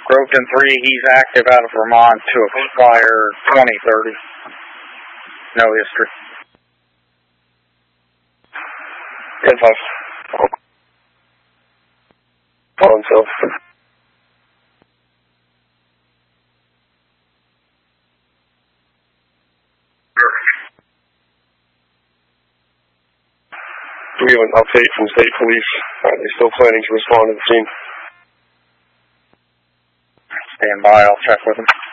Groveton 3, he's active out of Vermont to expire 2030. No history. 10-5. Call himself. We have an update from State Police. They're still planning to respond to the scene. Stand by, I'll check with them.